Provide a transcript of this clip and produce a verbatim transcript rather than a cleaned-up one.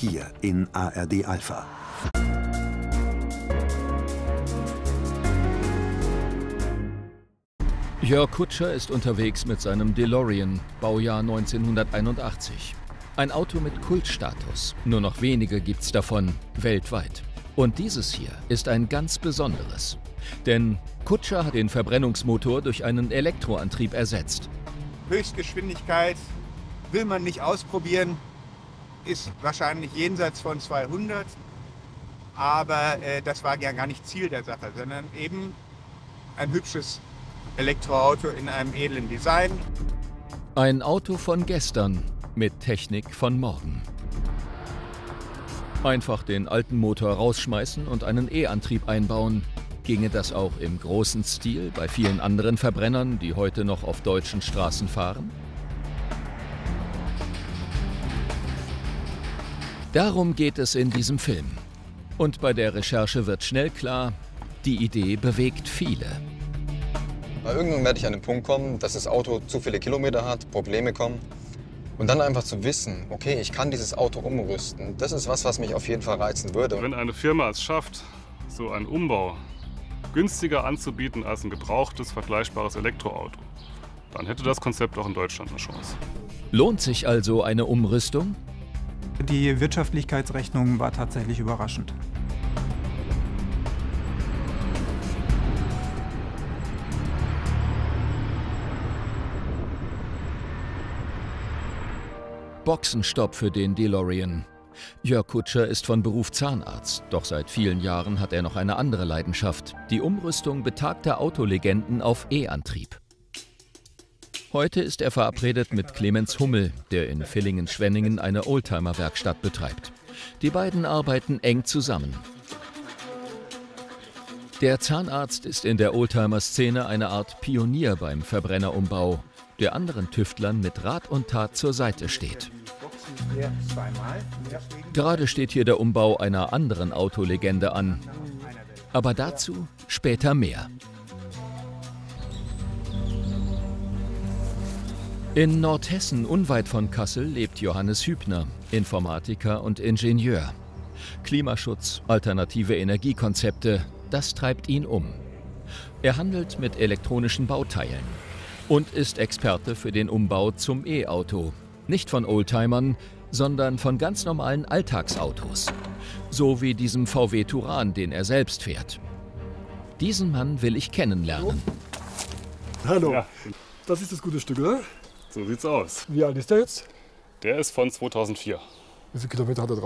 hier in A R D Alpha. Jörg Kutscher ist unterwegs mit seinem DeLorean, Baujahr neunzehnhunderteinundachtzig. Ein Auto mit Kultstatus. Nur noch wenige gibt's davon, weltweit. Und dieses hier ist ein ganz besonderes. Denn Kutscher hat den Verbrennungsmotor durch einen Elektroantrieb ersetzt. Höchstgeschwindigkeit will man nicht ausprobieren, ist wahrscheinlich jenseits von zweihundert. Aber äh, das war ja gar nicht Ziel der Sache, sondern eben ein hübsches Elektroauto in einem edlen Design. Ein Auto von gestern mit Technik von morgen. Einfach den alten Motor rausschmeißen und einen E-Antrieb einbauen. Ginge das auch im großen Stil bei vielen anderen Verbrennern, die heute noch auf deutschen Straßen fahren? Darum geht es in diesem Film. Und bei der Recherche wird schnell klar, die Idee bewegt viele. Irgendwann werde ich an den Punkt kommen, dass das Auto zu viele Kilometer hat, Probleme kommen. Und dann einfach zu wissen, okay, ich kann dieses Auto umrüsten, das ist was, was mich auf jeden Fall reizen würde. Wenn eine Firma es schafft, so einen Umbau günstiger anzubieten als ein gebrauchtes, vergleichbares Elektroauto, dann hätte das Konzept auch in Deutschland eine Chance. Lohnt sich also eine Umrüstung? Die Wirtschaftlichkeitsrechnung war tatsächlich überraschend. Boxenstopp für den DeLorean. Jörg Kutscher ist von Beruf Zahnarzt, doch seit vielen Jahren hat er noch eine andere Leidenschaft: die Umrüstung betagter Autolegenden auf E-Antrieb. Heute ist er verabredet mit Clemens Hummel, der in Villingen-Schwenningen eine Oldtimer-Werkstatt betreibt. Die beiden arbeiten eng zusammen. Der Zahnarzt ist in der Oldtimer-Szene eine Art Pionier beim Verbrennerumbau, der anderen Tüftlern mit Rat und Tat zur Seite steht. Gerade steht hier der Umbau einer anderen Autolegende an. Aber dazu später mehr. In Nordhessen, unweit von Kassel, lebt Johannes Hübner, Informatiker und Ingenieur. Klimaschutz, alternative Energiekonzepte, das treibt ihn um. Er handelt mit elektronischen Bauteilen und ist Experte für den Umbau zum E-Auto. Nicht von Oldtimern, sondern von ganz normalen Alltagsautos. So wie diesem V W Touran, den er selbst fährt. Diesen Mann will ich kennenlernen. Hallo, Ja. Das ist das gute Stück, oder? So sieht's aus. Wie alt ist der jetzt? Der ist von zweitausendvier. Wie viele Kilometer hat er drauf?